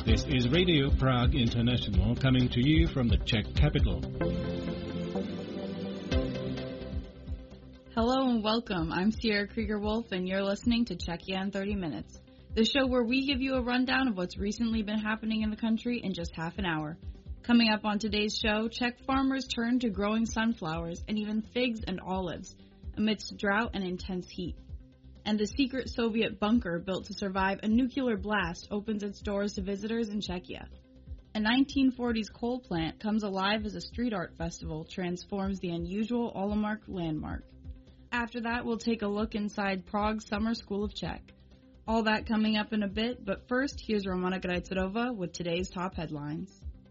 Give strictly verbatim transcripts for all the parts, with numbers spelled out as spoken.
This is Radio Prague International coming to you from the Czech capital. Hello and welcome. I'm Sierra Krieger-Wolf and you're listening to Czechia in thirty minutes, the show where we give you a rundown of what's recently been happening in the country in just half an hour. Coming up on today's show, Czech farmers turn to growing sunflowers and even figs and olives amidst drought and intense heat. And the secret Soviet bunker built to survive a nuclear blast opens its doors to visitors in Czechia. A nineteen forties coal plant comes alive as a street art festival transforms the unusual Olamark landmark. After that, we'll take a look inside Prague's Summer School of Czech. All that coming up in a bit, but first, here's Romana Grajcerova with today's top headlines.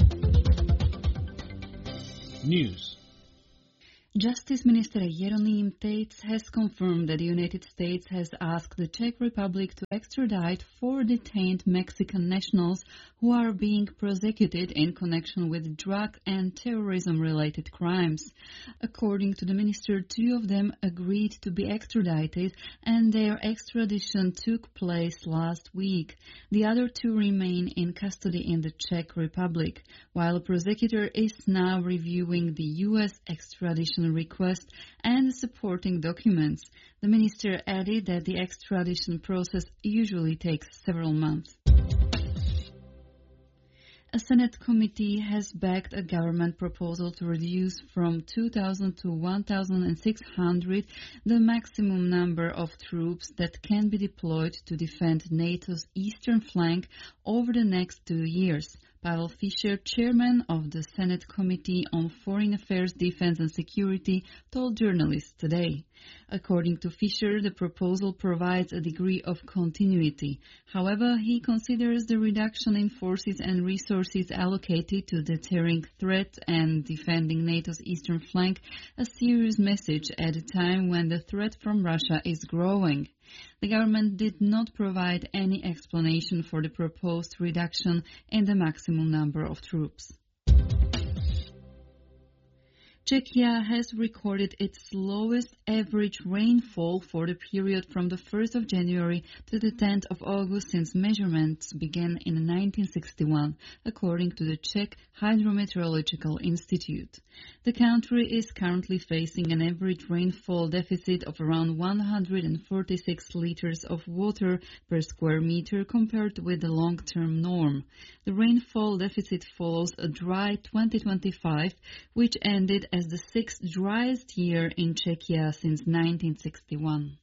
News. Justice Minister Jeroným Tejc has confirmed that the United States has asked the Czech Republic to extradite four detained Mexican nationals who are being prosecuted in connection with drug and terrorism-related crimes. According to the minister, two of them agreed to be extradited and their extradition took place last week. The other two remain in custody in the Czech Republic, while a prosecutor is now reviewing the U S extradition request and supporting documents. The minister added that the extradition process usually takes several months. A Senate committee has backed a government proposal to reduce from two thousand to one thousand six hundred the maximum number of troops that can be deployed to defend NATO's eastern flank over the next two years. Pavel Fischer, chairman of the Senate Committee on Foreign Affairs, Defense and Security, told journalists today. According to Fischer, the proposal provides a degree of continuity. However, he considers the reduction in forces and resources allocated to deterring threat and defending NATO's eastern flank a serious message at a time when the threat from Russia is growing. The government did not provide any explanation for the proposed reduction in the maximum number of troops. Czechia has recorded its lowest average rainfall for the period from the first of January to the tenth of August since measurements began in nineteen sixty-one, according to the Czech Hydrometeorological Institute. The country is currently facing an average rainfall deficit of around one hundred forty-six liters of water per square meter compared with the long-term norm. The rainfall deficit follows a dry twenty twenty-five, which ended as the sixth driest year in Czechia since nineteen sixty-one.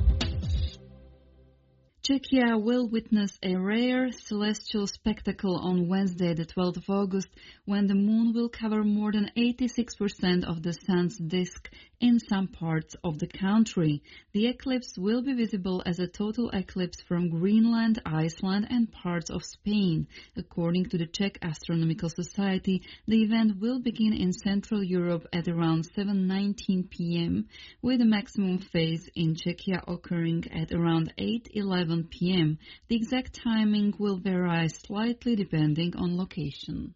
Czechia will witness a rare celestial spectacle on Wednesday, the twelfth of August, when the moon will cover more than eighty-six percent of the sun's disk in some parts of the country. The eclipse will be visible as a total eclipse from Greenland, Iceland, and parts of Spain. According to the Czech Astronomical Society, the event will begin in Central Europe at around seven nineteen p.m., with the maximum phase in Czechia occurring at around eight eleven p.m. The exact timing will vary slightly depending on location.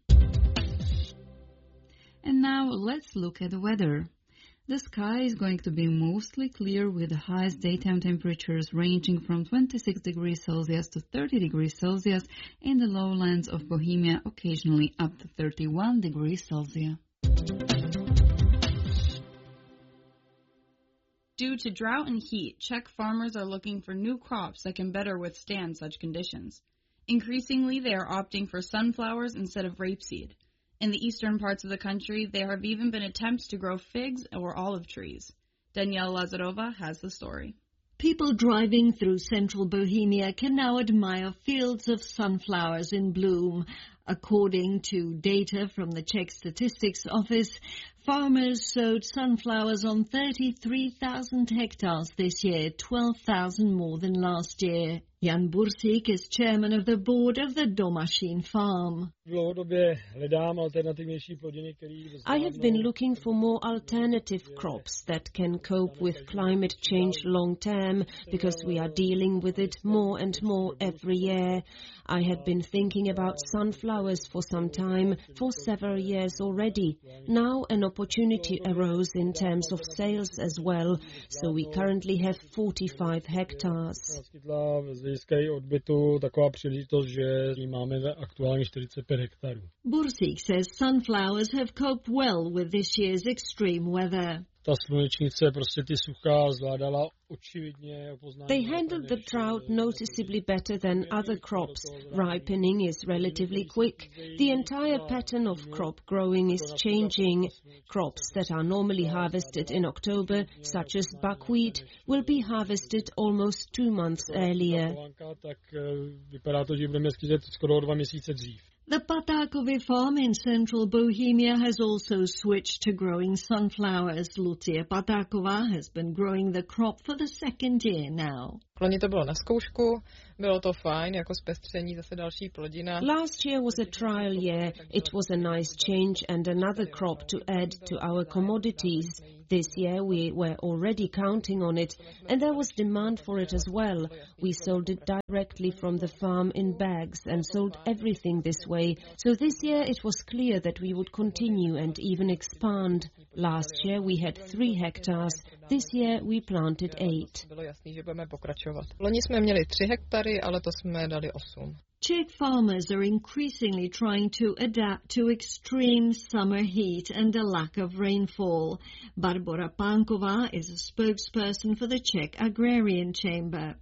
And now let's look at the weather. The sky is going to be mostly clear with the highest daytime temperatures ranging from twenty-six degrees Celsius to thirty degrees Celsius in the lowlands of Bohemia, occasionally up to thirty-one degrees Celsius. Due to drought and heat, Czech farmers are looking for new crops that can better withstand such conditions. Increasingly, they are opting for sunflowers instead of rapeseed. In the eastern parts of the country, there have even been attempts to grow figs or olive trees. Danielle Lazarova has the story. People driving through central Bohemia can now admire fields of sunflowers in bloom. According to data from the Czech Statistics Office, farmers sowed sunflowers on thirty-three thousand hectares this year, twelve thousand more than last year. Jan Bursík is chairman of the board of the Domašín farm. I have been looking for more alternative crops that can cope with climate change long term because we are dealing with it more and more every year. I had been thinking about sunflowers for some time, for several years already. Now an opportunity arose in terms of sales as well, so we currently have forty-five hectares. Bursík says sunflowers have coped well with this year's extreme weather. They handled the drought noticeably better than other crops. Ripening is relatively quick. The entire pattern of crop growing is changing. Crops that are normally harvested in October, such as buckwheat, will be harvested almost two months earlier. The Patákovy farm in central Bohemia has also switched to growing sunflowers. Lucia Patáková has been growing the crop for the second year now. Loni to bylo na zkoušku, bylo to fajn, jako zpestření zase další plodina. Last year was a trial year. It was a nice change and another crop to add to our commodities. This year we were already counting on it, and there was demand for it as well. We sold it directly from the farm in bags and sold everything this way. So this year it was clear that we would continue and even expand. Last year we had three hectares. This year we planted eight. Bylo jasný, že budeme pokračovat. Loni jsme měli tři hektary, ale to jsme dali osm. Czech farmers are increasingly trying to adapt to extreme summer heat and a lack of rainfall. Barbora Pánková is a spokesperson for the Czech Agrarian Chamber.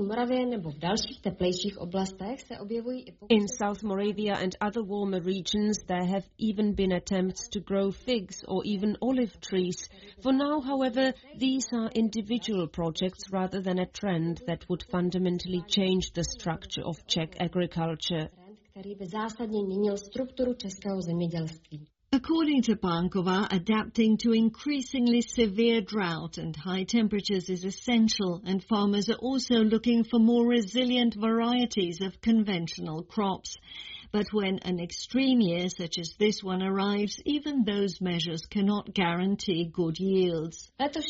In South Moravia and other warmer regions, there have even been attempts to grow figs or even olive trees. For now, however, these are individual projects rather than a trend that would fundamentally change the structure of Czech agriculture. According to Pánková, adapting to increasingly severe drought and high temperatures is essential, and farmers are also looking for more resilient varieties of conventional crops. But when an extreme year such as this one arrives, even those measures cannot guarantee good yields. This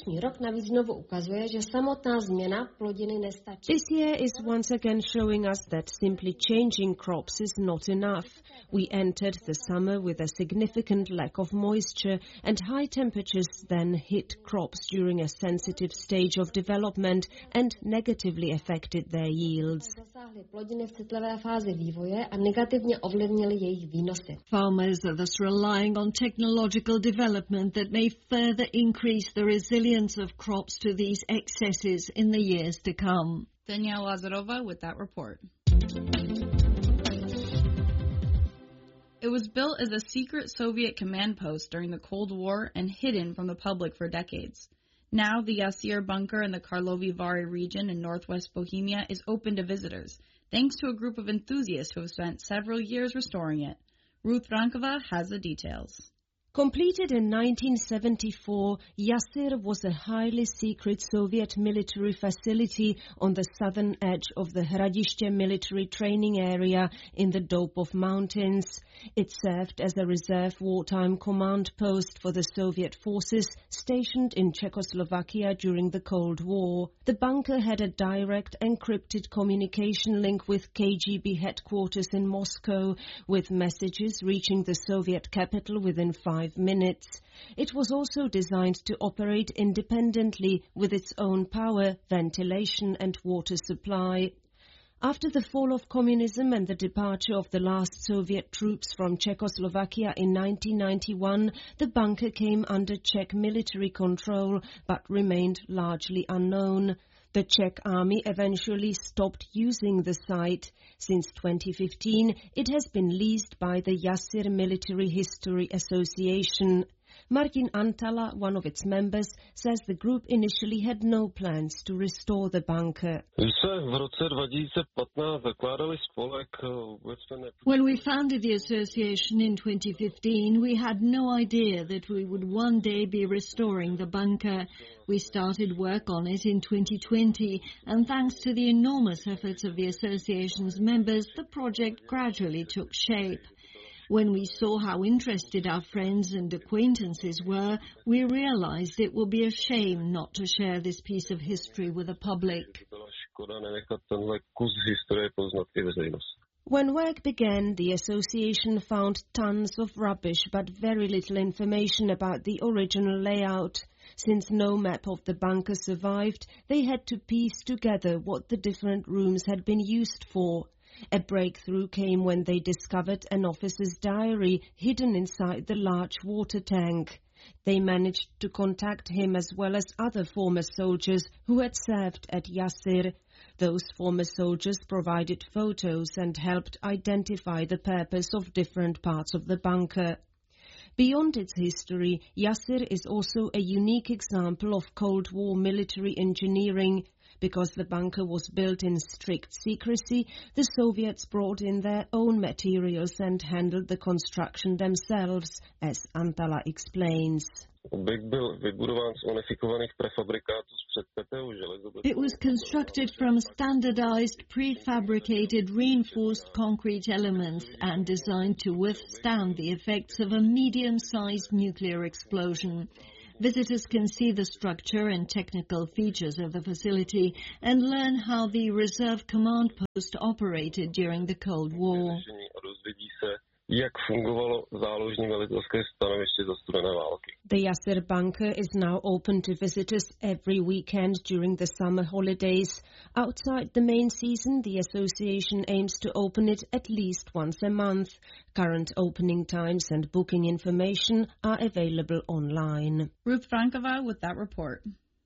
year is once again showing us that simply changing crops is not enough. We entered the summer with a significant lack of moisture, and high temperatures then hit crops during a sensitive stage of development and negatively affected their yields. Farmers are thus relying on technological development that may further increase the resilience of crops to these excesses in the years to come. Danielle Lazarova with that report. It was built as a secret Soviet command post during the Cold War and hidden from the public for decades. Now, the Yasir bunker in the Karlovy Vary region in northwest Bohemia is open to visitors, thanks to a group of enthusiasts who have spent several years restoring it. Ruth Rankova has the details. Completed in nineteen seventy-four, Yasir was a highly secret Soviet military facility on the southern edge of the Hradiště military training area in the Doupov Mountains. It served as a reserve wartime command post for the Soviet forces stationed in Czechoslovakia during the Cold War. The bunker had a direct encrypted communication link with K G B headquarters in Moscow, with messages reaching the Soviet capital within five minutes. It was also designed to operate independently with its own power, ventilation and water supply. After the fall of communism and the departure of the last Soviet troops from Czechoslovakia in nineteen ninety-one, the bunker came under Czech military control but remained largely unknown. The Czech army eventually stopped using the site. Since twenty fifteen, it has been leased by the Yasir Military History Association. Martin Antala, one of its members, says the group initially had no plans to restore the bunker. When we founded the association in twenty fifteen, we had no idea that we would one day be restoring the bunker. We started work on it in twenty twenty, and thanks to the enormous efforts of the association's members, the project gradually took shape. When we saw how interested our friends and acquaintances were, we realized it would be a shame not to share this piece of history with the public. When work began, the association found tons of rubbish but very little information about the original layout. Since no map of the bunker survived, they had to piece together what the different rooms had been used for. A breakthrough came when they discovered an officer's diary hidden inside the large water tank. They managed to contact him as well as other former soldiers who had served at Yasir. Those former soldiers provided photos and helped identify the purpose of different parts of the bunker. Beyond its history, Yasir is also a unique example of Cold War military engineering. Because the bunker was built in strict secrecy, the Soviets brought in their own materials and handled the construction themselves, as Antala explains. It was constructed from standardized, prefabricated, reinforced concrete elements and designed to withstand the effects of a medium-sized nuclear explosion. Visitors can see the structure and technical features of the facility and learn how the reserve command post operated during the Cold War. jak fungovalo záložní velitelské stanoviště za studené války. The Yasir bunker is now open to visitors every weekend during the summer holidays. Outside the main season, the association aims to open it at least once a month. Current opening times and booking information are available online. Ruth Frankova with that report.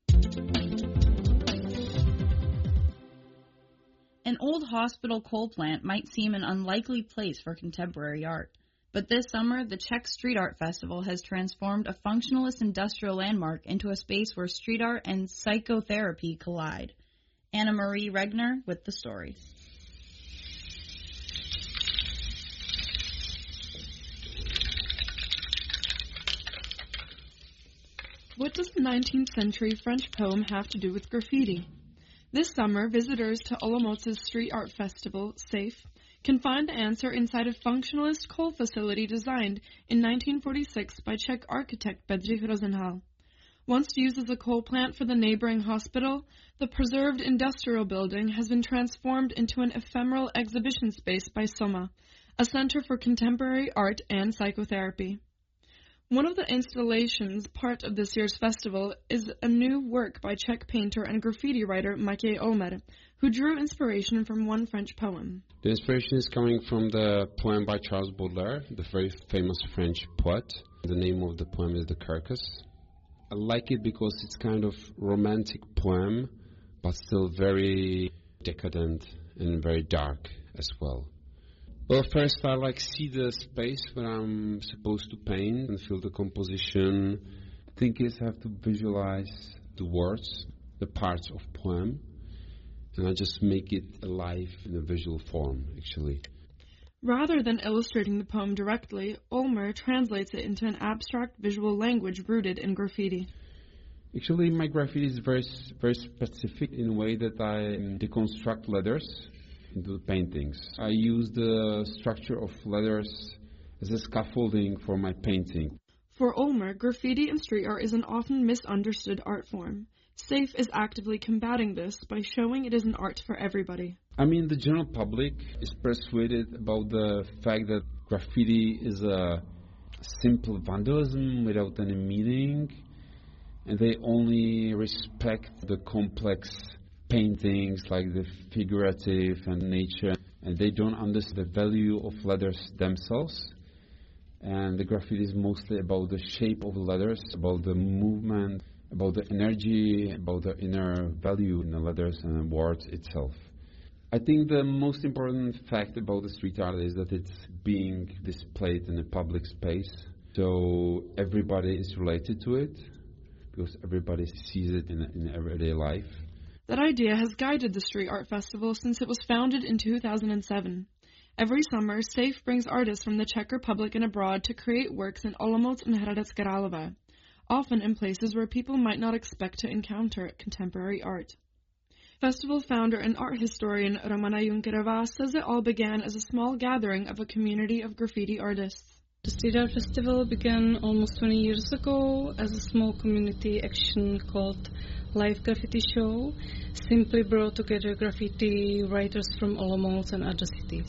An old hospital coal plant might seem an unlikely place for contemporary art, but this summer the Czech Street Art Festival has transformed a functionalist industrial landmark into a space where street art and psychotherapy collide. Anna Marie Regner with the story. What does the nineteenth century French poem have to do with graffiti? This summer, visitors to Olomouc's Street Art Festival, SAFE, can find the answer inside a functionalist coal facility designed in nineteen forty-six by Czech architect Bedřich Rosenhal. Once used as a coal plant for the neighboring hospital, the preserved industrial building has been transformed into an ephemeral exhibition space by Soma, a center for contemporary art and psychotherapy. One of the installations, part of this year's festival, is a new work by Czech painter and graffiti writer Matěj Olmer, who drew inspiration from one French poem. The inspiration is coming from the poem by Charles Baudelaire, the very famous French poet. The name of the poem is The Carcass. I like it because it's kind of romantic poem, but still very decadent and very dark as well. Well, first I like see the space where I'm supposed to paint and feel the composition. Thinkers have to visualize the words, the parts of poem, and I just make it alive in a visual form, actually. Rather than illustrating the poem directly, Olmer translates it into an abstract visual language rooted in graffiti. Actually, my graffiti is very, very specific in a way that I deconstruct letters into paintings. I use the structure of letters as a scaffolding for my painting. For Olmer, graffiti and street art is an often misunderstood art form. SAFE is actively combating this by showing it is an art for everybody. I mean, the general public is persuaded about the fact that graffiti is a simple vandalism without any meaning, and they only respect the complex paintings like the figurative and nature, and they don't understand the value of letters themselves. And the graffiti is mostly about the shape of the letters, about the movement, about the energy, about the inner value in the letters and the words itself. I think the most important fact about the street art is that it's being displayed in a public space, so everybody is related to it, because everybody sees it in, in everyday life. That idea has guided the Street Art Festival since it was founded in two thousand seven. Every summer, SAFE brings artists from the Czech Republic and abroad to create works in Olomouc and Hradec Králové, often in places where people might not expect to encounter contemporary art. Festival founder and art historian Romana Junkerová says it all began as a small gathering of a community of graffiti artists. The Street Art Festival began almost twenty years ago as a small community action called Live Graffiti Show, simply brought together graffiti writers from Olomouc and other cities.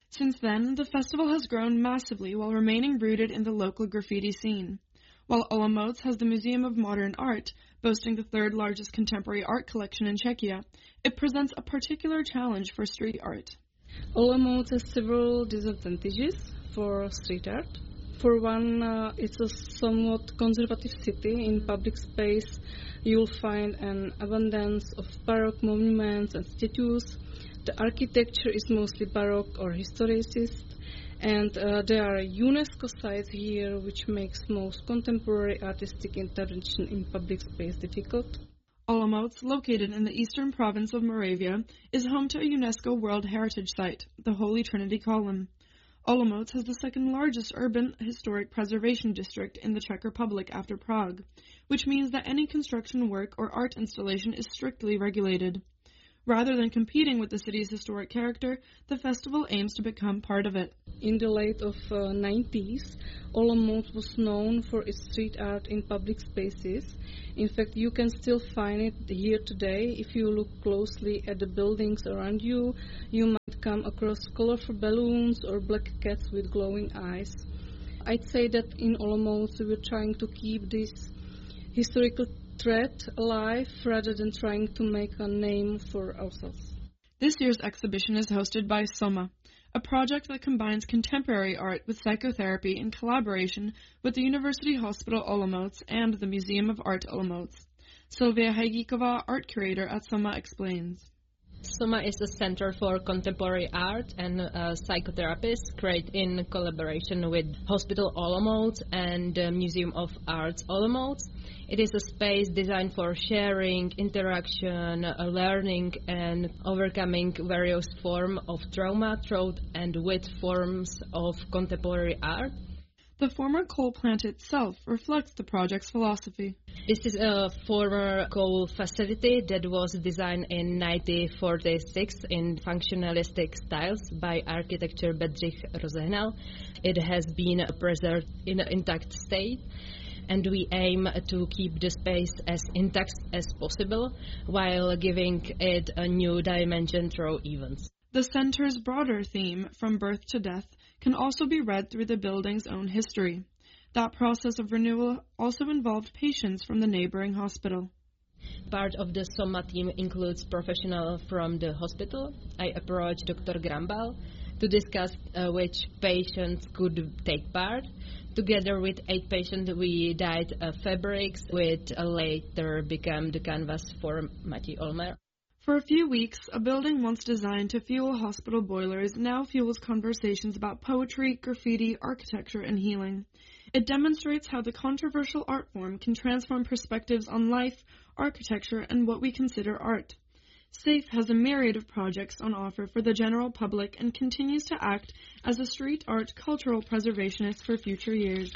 Since then, the festival has grown massively while remaining rooted in the local graffiti scene. While Olomouc has the Museum of Modern Art, boasting the third largest contemporary art collection in Czechia, it presents a particular challenge for street art. Olomouc has several disadvantages for street art. For one, uh, it's a somewhat conservative city. In public space, you'll find an abundance of Baroque monuments and statues. The architecture is mostly Baroque or historicist, and uh, there are UNESCO sites here, which makes most contemporary artistic intervention in public space difficult. Olomouc, located in the eastern province of Moravia, is home to a UNESCO World Heritage Site, the Holy Trinity Column. Olomouc has the second largest urban historic preservation district in the Czech Republic after Prague, which means that any construction work or art installation is strictly regulated. Rather than competing with the city's historic character, the festival aims to become part of it. In the late of uh, nineties, Olomouc was known for its street art in public spaces. In fact, you can still find it here today. If you look closely at the buildings around you, you might come across colorful balloons or black cats with glowing eyes. I'd say that in Olomouc we're trying to keep this historical thread alive rather than trying to make a name for ourselves. This year's exhibition is hosted by Soma, a project that combines contemporary art with psychotherapy in collaboration with the University Hospital Olomouc and the Museum of Art Olomouc. Sylvia Hajgíková, art curator at Soma, explains. Soma is a center for contemporary art and uh, psychotherapists created in collaboration with Hospital Olomouc and uh, Museum of Arts Olomouc. It is a space designed for sharing, interaction, uh, learning, and overcoming various forms of trauma through and with forms of contemporary art. The former coal plant itself reflects the project's philosophy. This is a former coal facility that was designed in nineteen forty-six in functionalistic styles by architect Bedřich Rozehnal. It has been preserved in an intact state, and we aim to keep the space as intact as possible while giving it a new dimension through events. The center's broader theme, From Birth to Death, can also be read through the building's own history. That process of renewal also involved patients from the neighboring hospital. Part of the Soma team includes professionals from the hospital. I approached Doctor Grambal to discuss uh, which patients could take part. Together with eight patients, we dyed uh, fabrics, which uh, later became the canvas for Matěj Olmer. For a few weeks, a building once designed to fuel hospital boilers now fuels conversations about poetry, graffiti, architecture, and healing. It demonstrates how the controversial art form can transform perspectives on life, architecture, and what we consider art. SAFE has a myriad of projects on offer for the general public and continues to act as a street art cultural preservationist for future years.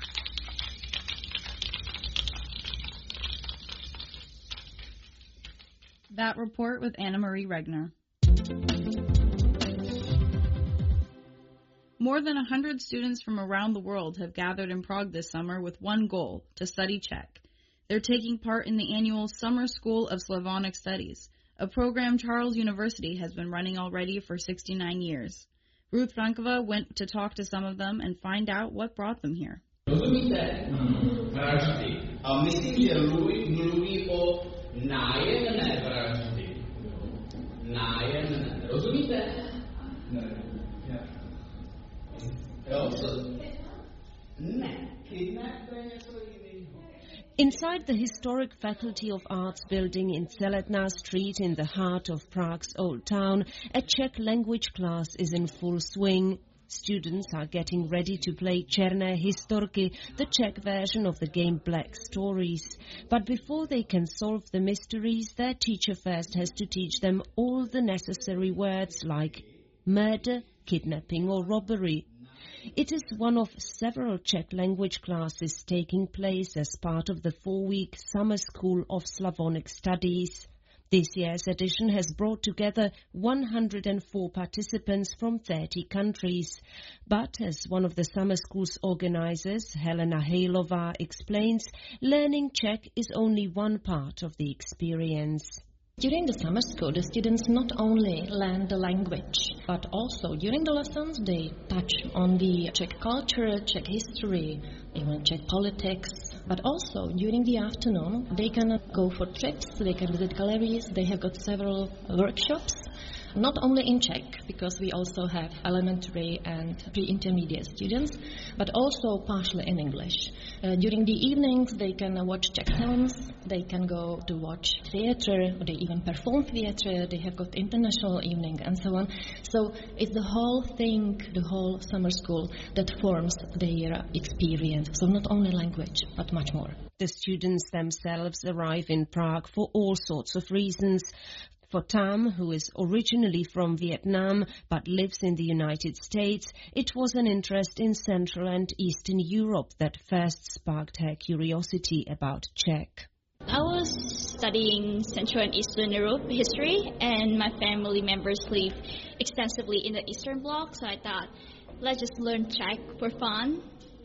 That report with Anna Marie Regner. More than one hundred students from around the world have gathered in Prague this summer with one goal, to study Czech. They're taking part in the annual Summer School of Slavonic Studies, a program Charles University has been running already for sixty-nine years. Ruth Frankova went to talk to some of them and find out what brought them here. Rozumíte? Vraždy. A myslím, že mluví, mluví o nájemné vraždy. Nájemné. Rozumíte? Ne. Jo, co? Ne. Kidnap to je něco jiného. Inside the historic Faculty of Arts building in Celetná Street in the heart of Prague's Old Town, a Czech language class is in full swing. Students are getting ready to play Černé historky, the Czech version of the game Black Stories. But before they can solve the mysteries, their teacher first has to teach them all the necessary words like murder, kidnapping or robbery. It is one of several Czech language classes taking place as part of the four-week Summer School of Slavonic Studies. This year's edition has brought together one hundred four participants from thirty countries. But, as one of the summer school's organizers, Helena Hejlová, explains, learning Czech is only one part of the experience. During the summer school, the students not only learn the language, but also during the lessons they touch on the Czech culture, Czech history, even Czech politics. But also during the afternoon, they can go for trips, they can visit galleries, they have got several workshops. Not only in Czech, because we also have elementary and pre-intermediate students, but also partially in English. Uh, during the evenings, they can watch Czech films, they can go to watch theatre, or they even perform theatre, they have got international evening and so on. So it's the whole thing, the whole summer school, that forms their experience. So not only language, but much more. The students themselves arrive in Prague for all sorts of reasons. For Tam, who is originally from Vietnam but lives in the United States, it was an interest in Central and Eastern Europe that first sparked her curiosity about Czech. I was studying Central and Eastern Europe history, and my family members live extensively in the Eastern Bloc, so I thought, let's just learn Czech for fun.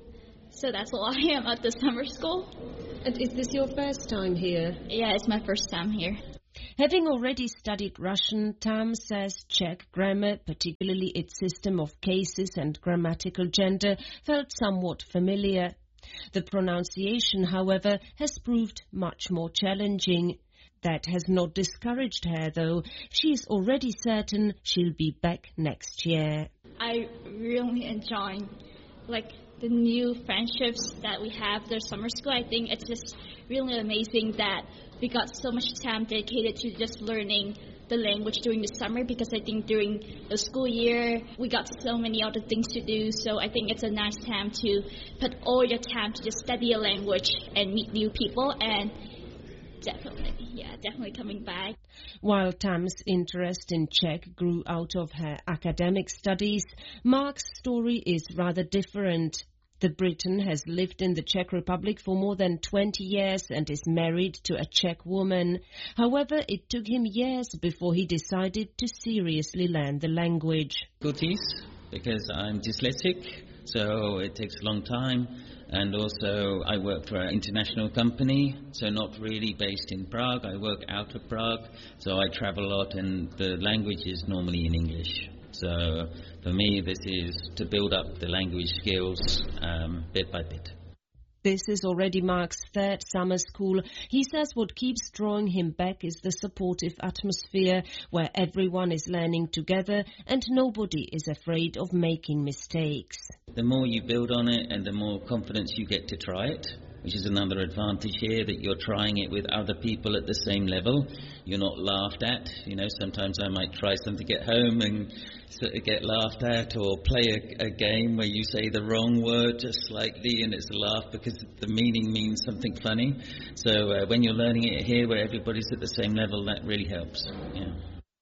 So that's why I am at the summer school. And is this your first time here? Yeah, it's my first time here. Having already studied Russian, Tam says Czech grammar, particularly its system of cases and grammatical gender, felt somewhat familiar. The pronunciation, however, has proved much more challenging. That has not discouraged her, though. She is already certain she'll be back next year. I really enjoy, like, the new friendships that we have their summer school. I think it's just really amazing that we got so much time dedicated to just learning the language during the summer, because I think during the school year we got so many other things to do. So I think it's a nice time to put all your time to just study a language and meet new people, and definitely, yeah, definitely coming back. While Tam's interest in Czech grew out of her academic studies, Mark's story is rather different. The Briton has lived in the Czech Republic for more than twenty years and is married to a Czech woman. However, it took him years before he decided to seriously learn the language. Difficulties, because I'm dyslexic, so it takes a long time. And also I work for an international company, so not really based in Prague. I work out of Prague, so I travel a lot, and the language is normally in English. So for me, this is to build up the language skills um, bit by bit. This is already Mark's third summer school. He says what keeps drawing him back is the supportive atmosphere where everyone is learning together and nobody is afraid of making mistakes. The more you build on it and the more confidence you get to try it, which is another advantage here, that you're trying it with other people at the same level. You're not laughed at. You know, sometimes I might try something at home and sort of get laughed at, or play a, a game where you say the wrong word just slightly and it's a laugh because the meaning means something funny. So uh, when you're learning it here where everybody's at the same level, that really helps. Yeah.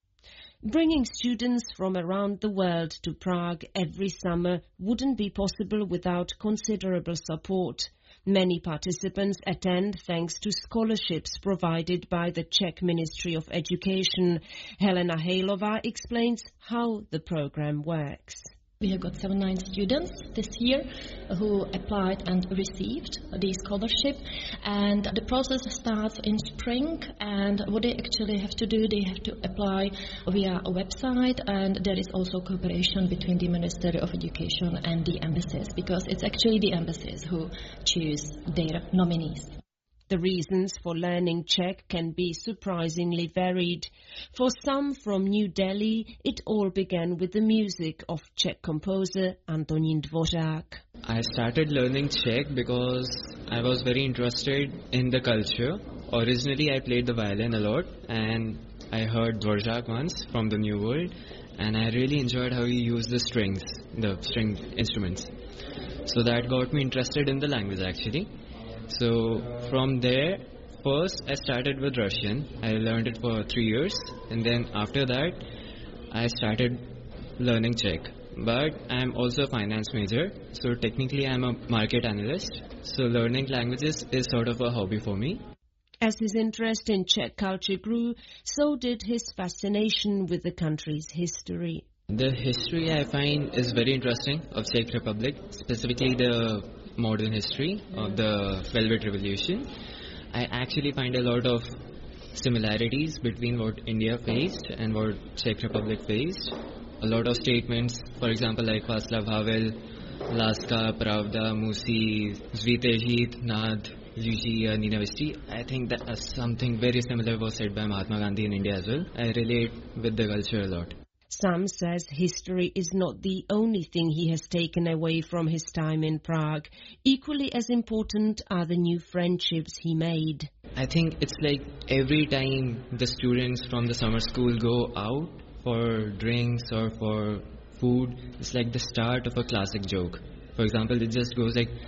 Bringing students from around the world to Prague every summer wouldn't be possible without considerable support. Many participants attend thanks to scholarships provided by the Czech Ministry of Education. Helena Hejlová explains how the program works. We have got seventy-nine students this year who applied and received the scholarship, and the process starts in spring, and what they actually have to do, they have to apply via a website, and there is also cooperation between the Ministry of Education and the embassies, because it's actually the embassies who choose their nominees. The reasons for learning Czech can be surprisingly varied. For some from New Delhi, it all began with the music of Czech composer Antonín Dvořák. I started learning Czech because I was very interested in the culture. Originally, I played the violin a lot, and I heard Dvořák once from the New World, and I really enjoyed how he used the strings, the string instruments. So that got me interested in the language actually. So from there, first I started with Russian. I learned it for three years, and then after that I started learning Czech. But I'm also a finance major, so technically I'm a market analyst. So learning languages is sort of a hobby for me. As his interest in Czech culture grew, so did his fascination with the country's history. The history I find is very interesting of Czech Republic, specifically the modern history of the Velvet Revolution. I actually find a lot of similarities between what India faced and what Czech Republic faced. A lot of statements, for example, like Václav Havel, Láska, Pravda, Musí, Zvítezhít, Nád, Lží, Nenávistí. I think that uh, something very similar was said by Mahatma Gandhi in India as well. I relate with the culture a lot. Sam says history is not the only thing he has taken away from his time in Prague. Equally as important are the new friendships he made. I think it's like every time the students from the summer school go out for drinks or for food, it's like the start of a classic joke. For example, it just goes like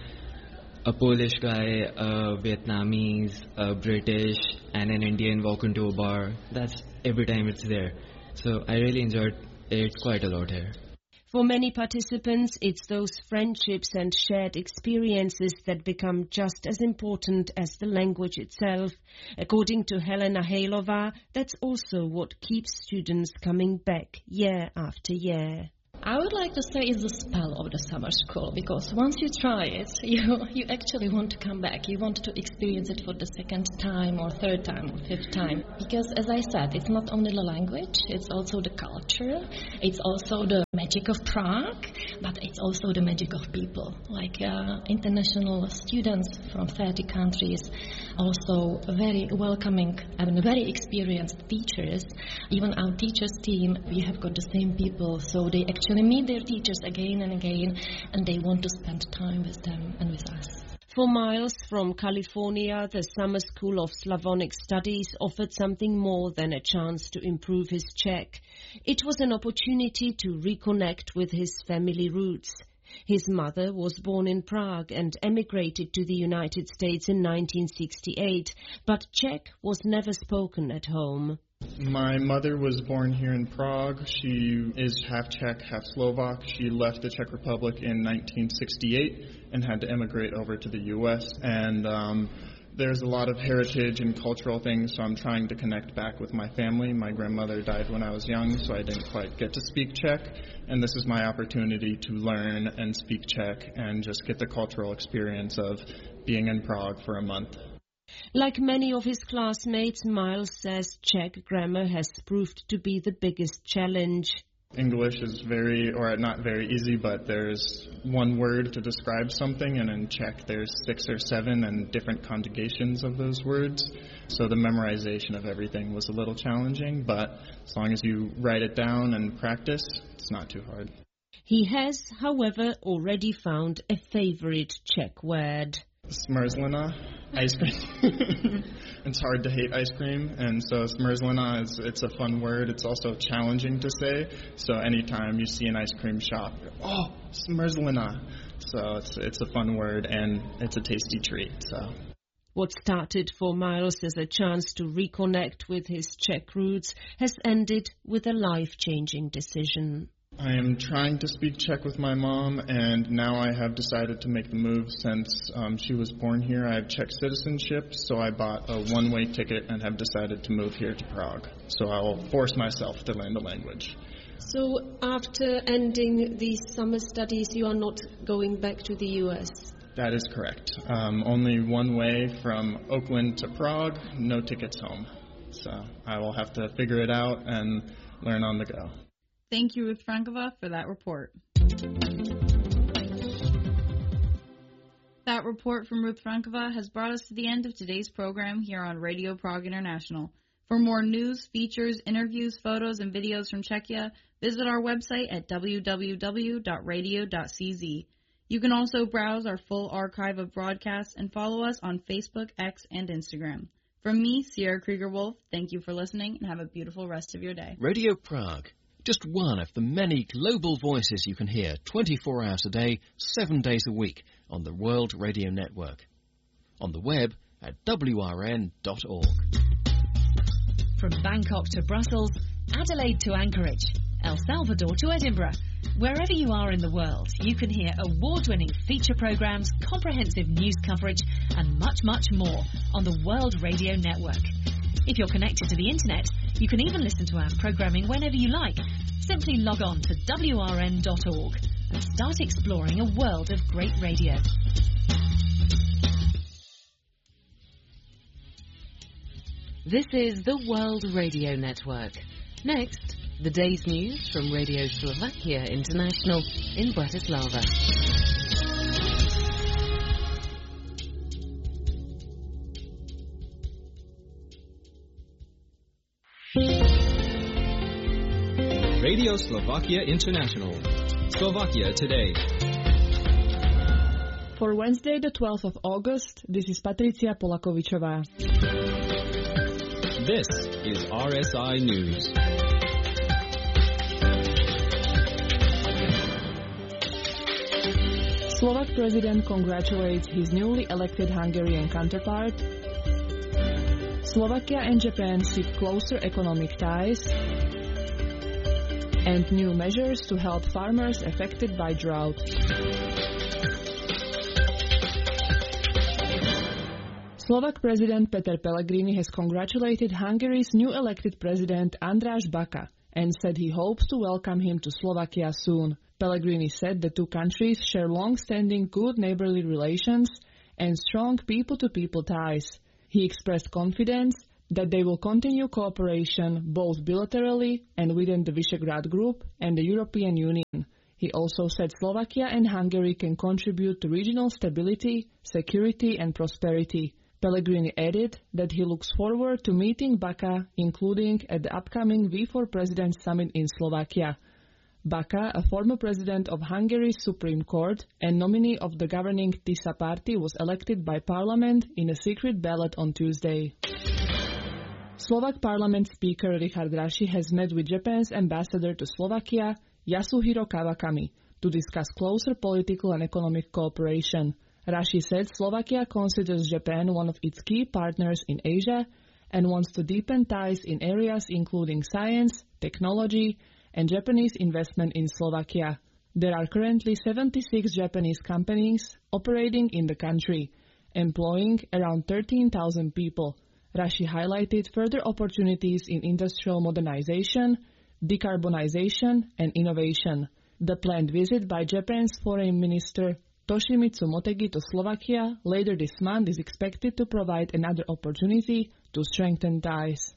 a Polish guy, a Vietnamese, a British, and an Indian walk into a bar. That's every time it's there. So I really enjoyed it quite a lot here. For many participants, it's those friendships and shared experiences that become just as important as the language itself. According to Helena Hejlova, that's also what keeps students coming back year after year. I would like to say it's the spell of the summer school, because once you try it, you you actually want to come back. You want to experience it for the second time or third time or fifth time. Because as I said, it's not only the language, it's also the culture, it's also the magic of Prague, but it's also the magic of people. Like uh, international students from thirty countries, also very welcoming and very experienced teachers. Even our teachers team, we have got the same people, so they actually They meet their teachers again and again, and they want to spend time with them and with us. For Miles from California, the Summer School of Slavonic Studies offered something more than a chance to improve his Czech. It was an opportunity to reconnect with his family roots. His mother was born in Prague and emigrated to the United States in nineteen sixty-eight, but Czech was never spoken at home. My mother was born here in Prague. She is half Czech, half Slovak. She left the Czech Republic in nineteen sixty-eight and had to emigrate over to the U S And um, there's a lot of heritage and cultural things, so I'm trying to connect back with my family. My grandmother died when I was young, so I didn't quite get to speak Czech. And this is my opportunity to learn and speak Czech and just get the cultural experience of being in Prague for a month. Like many of his classmates, Miles says Czech grammar has proved to be the biggest challenge. English is very, or not very easy, but there's one word to describe something, and in Czech there's six or seven and different conjugations of those words. So the memorization of everything was a little challenging, but as long as you write it down and practice, it's not too hard. He has, however, already found a favorite Czech word. Smrzlina, ice cream. It's hard to hate ice cream, and so smrzlina is it's a fun word. It's also challenging to say. So anytime you see an ice cream shop, oh, smrzlina. So it's it's a fun word and it's a tasty treat. So what started for Miles as a chance to reconnect with his Czech roots has ended with a life-changing decision. I am trying to speak Czech with my mom, and now I have decided to make the move since um, she was born here. I have Czech citizenship, so I bought a one-way ticket and have decided to move here to Prague. So I will force myself to learn the language. So after ending these summer studies, you are not going back to the U S? That is correct. Um, only one way from Oakland to Prague, no tickets home. So I will have to figure it out and learn on the go. Thank you, Ruth Frankova, for that report. That report from Ruth Frankova has brought us to the end of today's program here on Radio Prague International. For more news, features, interviews, photos, and videos from Czechia, visit our website at w w w dot radio dot c z. You can also browse our full archive of broadcasts and follow us on Facebook, X, and Instagram. From me, Sierra Krieger-Wolf, thank you for listening and have a beautiful rest of your day. Radio Prague. Just one of the many global voices you can hear twenty-four hours a day, seven days a week on the World Radio Network. On the web at w r n dot org. From Bangkok to Brussels, Adelaide to Anchorage, El Salvador to Edinburgh. Wherever you are in the world, you can hear award-winning feature programs, comprehensive news coverage, and much, much more on the World Radio Network. If you're connected to the internet, you can even listen to our programming whenever you like. Simply log on to w r n dot org and start exploring a world of great radio. This is the World Radio Network. Next, the day's news from Radio Slovakia International in Bratislava. Radio Slovakia International. Slovakia Today. For Wednesday, the twelfth of August, this is Patricia Polakovičová. This is R S I News. Slovak president congratulates his newly elected Hungarian counterpart. Slovakia and Japan seek closer economic ties. And new measures to help farmers affected by drought. Slovak President Peter Pellegrini has congratulated Hungary's new elected president András Baka and said he hopes to welcome him to Slovakia soon. Pellegrini said the two countries share long-standing good neighborly relations and strong people-to-people ties. He expressed confidence that they will continue cooperation both bilaterally and within the Visegrad Group and the European Union. He also said Slovakia and Hungary can contribute to regional stability, security and prosperity. Pellegrini added that he looks forward to meeting Baka, including at the upcoming V four Presidents Summit in Slovakia. Baka, a former president of Hungary's Supreme Court and nominee of the governing TISA party, was elected by parliament in a secret ballot on Tuesday. Slovak Parliament Speaker Richard Raši has met with Japan's ambassador to Slovakia, Yasuhiro Kawakami, to discuss closer political and economic cooperation. Raši said Slovakia considers Japan one of its key partners in Asia and wants to deepen ties in areas including science, technology, and Japanese investment in Slovakia. There are currently seventy-six Japanese companies operating in the country, employing around thirteen thousand people. Raši highlighted further opportunities in industrial modernization, decarbonization, and innovation. The planned visit by Japan's Foreign Minister Toshimitsu Motegi to Slovakia later this month is expected to provide another opportunity to strengthen ties.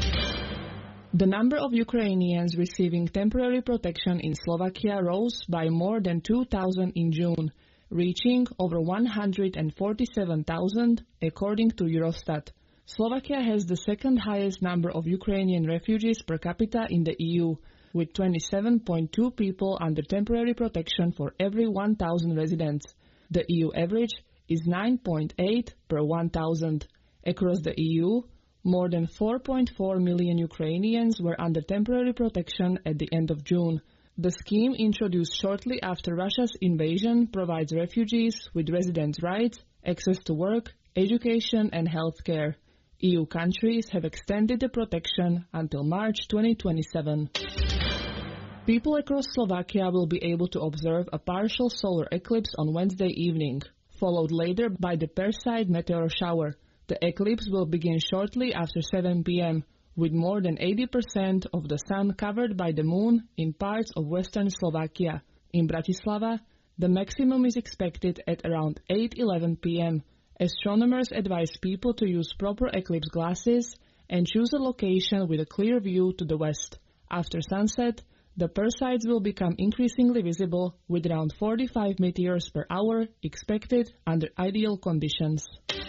The number of Ukrainians receiving temporary protection in Slovakia rose by more than two thousand in June, reaching over one hundred forty-seven thousand, according to Eurostat. Slovakia has the second highest number of Ukrainian refugees per capita in the E U, with twenty-seven point two people under temporary protection for every one thousand residents. The E U average is nine point eight per one thousand. Across the E U, more than four point four million Ukrainians were under temporary protection at the end of June. The scheme, introduced shortly after Russia's invasion, provides refugees with residence rights, access to work, education and health care. E U countries have extended the protection until March twenty twenty-seven. People across Slovakia will be able to observe a partial solar eclipse on Wednesday evening, followed later by the Perseid meteor shower. The eclipse will begin shortly after seven p.m., with more than eighty percent of the sun covered by the moon in parts of western Slovakia. In Bratislava, the maximum is expected at around eight eleven p.m. Astronomers advise people to use proper eclipse glasses and choose a location with a clear view to the west. After sunset, the Perseids will become increasingly visible, with around forty-five meteors per hour expected under ideal conditions.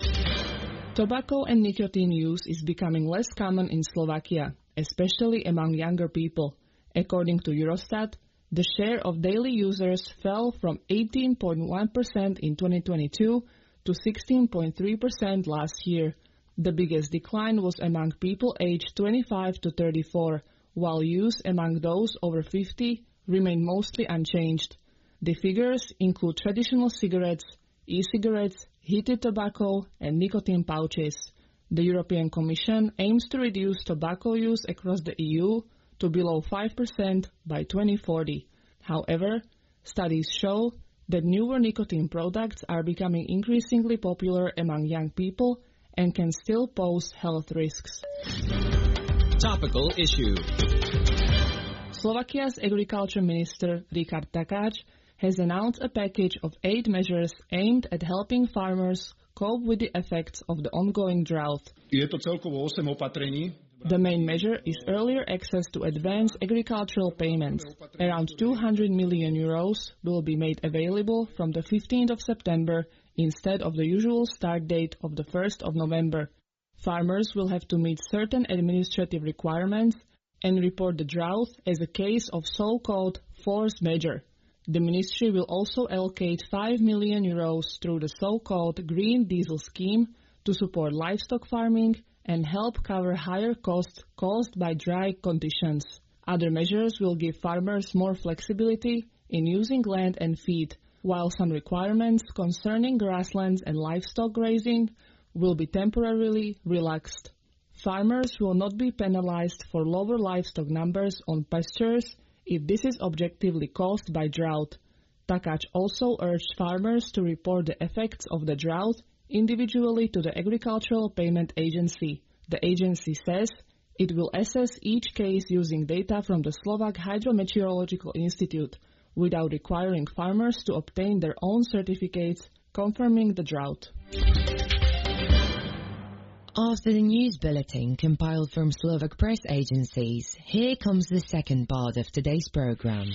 Tobacco and nicotine use is becoming less common in Slovakia, especially among younger people. According to Eurostat, the share of daily users fell from eighteen point one percent in twenty twenty-two to sixteen point three percent last year. The biggest decline was among people aged twenty-five to thirty-four, while use among those over fifty remained mostly unchanged. The figures include traditional cigarettes, e-cigarettes, heated tobacco, and nicotine pouches. The European Commission aims to reduce tobacco use across the E U to below five percent by twenty forty. However, studies show that newer nicotine products are becoming increasingly popular among young people and can still pose health risks. Topical issue. Slovakia's Agriculture Minister Richard Takáč has announced a package of eight measures aimed at helping farmers cope with the effects of the ongoing drought. Je to celkovo osem opatrení. The main measure is earlier access to advanced agricultural payments. Around two hundred million euros will be made available from the fifteenth of September instead of the usual start date of the first of November. Farmers will have to meet certain administrative requirements and report the drought as a case of so-called force majeure. The ministry will also allocate five million euros through the so-called Green Diesel scheme to support livestock farming and help cover higher costs caused by dry conditions. Other measures will give farmers more flexibility in using land and feed, while some requirements concerning grasslands and livestock grazing will be temporarily relaxed. Farmers will not be penalized for lower livestock numbers on pastures if this is objectively caused by drought. Takáč also urged farmers to report the effects of the drought individually to the Agricultural Payment Agency. The agency says it will assess each case using data from the Slovak Hydrometeorological Institute without requiring farmers to obtain their own certificates confirming the drought. After the news bulletin compiled from Slovak press agencies, here comes the second part of today's program.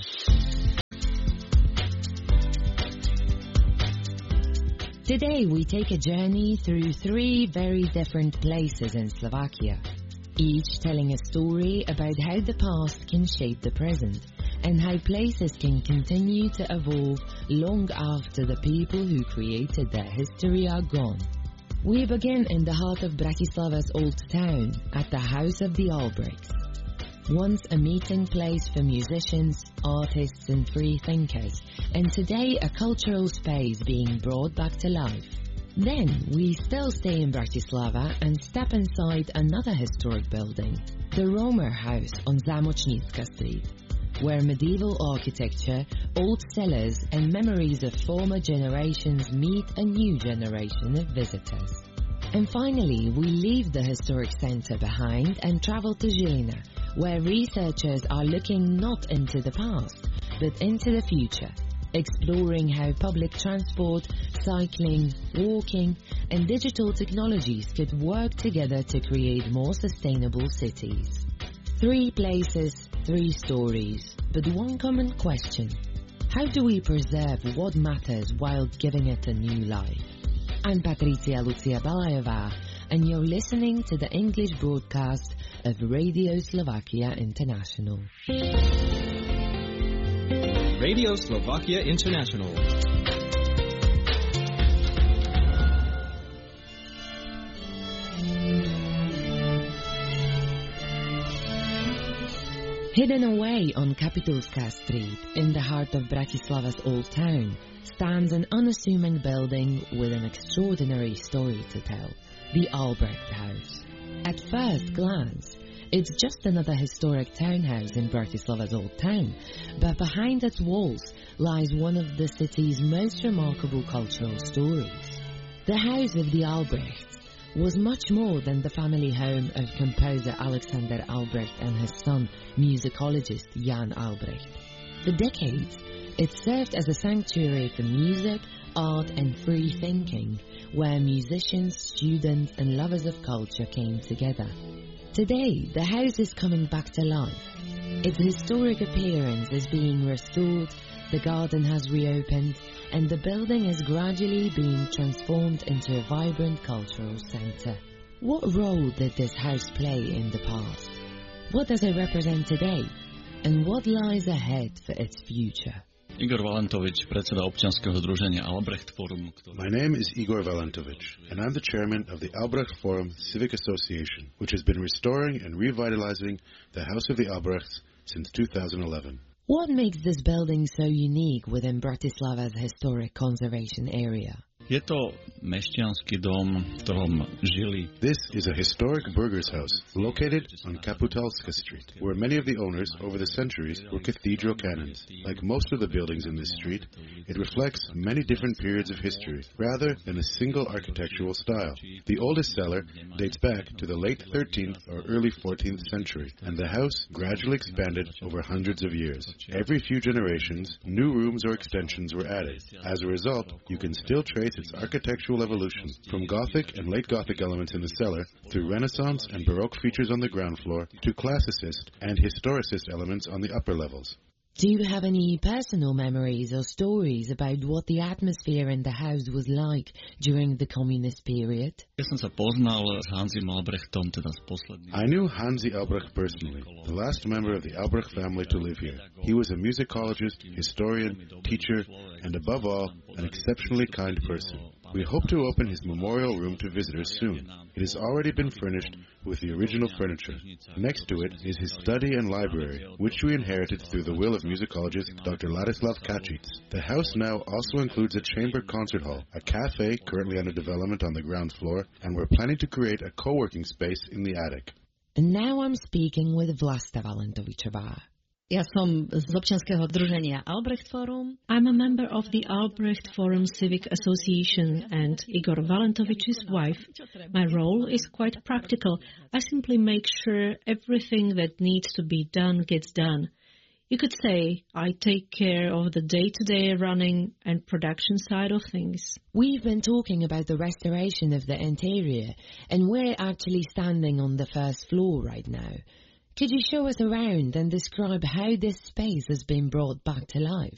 Today we take a journey through three very different places in Slovakia, each telling a story about how the past can shape the present and how places can continue to evolve long after the people who created their history are gone. We begin in the heart of Bratislava's old town, at the House of the Albrechts. Once a meeting place for musicians, artists and free thinkers, and today a cultural space being brought back to life. Then we still stay in Bratislava and step inside another historic building, the Romer House on Zámočnícka Street, where medieval architecture, old cellars and memories of former generations meet a new generation of visitors. And finally, we leave the historic centre behind and travel to Žilina, where researchers are looking not into the past, but into the future, exploring how public transport, cycling, walking and digital technologies could work together to create more sustainable cities. Three places, three stories, but one common question. How do we preserve what matters while giving it a new life? I'm Patricia Lucia Balajová, and you're listening to the English broadcast of Radio Slovakia International. Radio Slovakia International. Hidden away on Kapitulská Street, in the heart of Bratislava's old town, stands an unassuming building with an extraordinary story to tell, the Albrecht House. At first glance, it's just another historic townhouse in Bratislava's old town, but behind its walls lies one of the city's most remarkable cultural stories. The House of the Albrechts was much more than the family home of composer Alexander Albrecht and his son, musicologist Jan Albrecht. For decades, it served as a sanctuary for music, art and free thinking, where musicians, students and lovers of culture came together. Today, the house is coming back to life. Its historic appearance is being restored, the garden has reopened, and the building is gradually being transformed into a vibrant cultural centre. What role did this house play in the past? What does it represent today? And what lies ahead for its future? Igor Valentovič, predseda občianskeho združenia Albrecht Forum. My name is Igor Valentovič, and I'm the chairman of the Albrecht Forum Civic Association, which has been restoring and revitalizing the House of the Albrechts since two thousand eleven. What makes this building so unique within Bratislava's historic conservation area? Je to mešťanský dom, v ktorom žili. This is a historic burgher's house located on Kapitulská Street, where many of the owners over the centuries were cathedral canons. Like most of the buildings in this street, it reflects many different periods of history, rather than a single architectural style. The oldest cellar dates back to the late thirteenth or early fourteenth century, and the house gradually expanded over hundreds of years. Every few generations, new rooms or extensions were added. As a result, you can still trace reflect its architectural evolution, from Gothic and late Gothic elements in the cellar, through Renaissance and Baroque features on the ground floor, to Classicist and Historicist elements on the upper levels. Do you have any personal memories or stories about what the atmosphere in the house was like during the communist period? I knew Hansi Albrecht personally, the last member of the Albrecht family to live here. He was a musicologist, historian, teacher, and above all, an exceptionally kind person. We hope to open his memorial room to visitors soon. It has already been furnished with the original furniture. Next to it is his study and library, which we inherited through the will of musicologist Doctor Ladislav Kacic. The house now also includes a chamber concert hall, a cafe currently under development on the ground floor, and we're planning to create a co-working space in the attic. And now I'm speaking with Vlasta Valentovičová. Ja som z občianskeho združenia Albrecht Forum. I'm a member of the Albrecht Forum Civic Association and Igor Valentovich's wife. My role is quite practical. I simply make sure everything that needs to be done gets done. You could say I take care of the day-to-day running and production side of things. We've been talking about the restoration of the interior, and we're actually standing on the first floor right now. Could you show us around and describe how this space has been brought back to life?